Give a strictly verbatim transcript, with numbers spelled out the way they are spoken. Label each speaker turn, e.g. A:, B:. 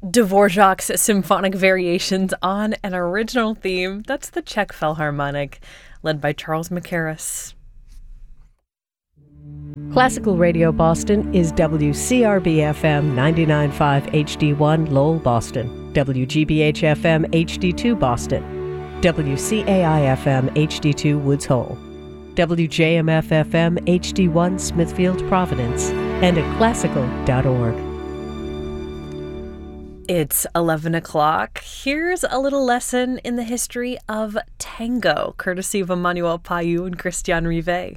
A: Dvorak's symphonic variations on an original theme. That's the Czech Philharmonic, led by Charles Mackerras.
B: Classical Radio Boston is W C R B F M ninety-nine point five H D one Lowell, Boston, W G B H F M H D two Boston, W C A I F M H D two Woods Hole, W J M F F M H D one Smithfield, Providence, and at classical dot org.
A: It's eleven o'clock. Here's a little lesson in the history of tango, courtesy of Emmanuel Payou and Christian Rivet.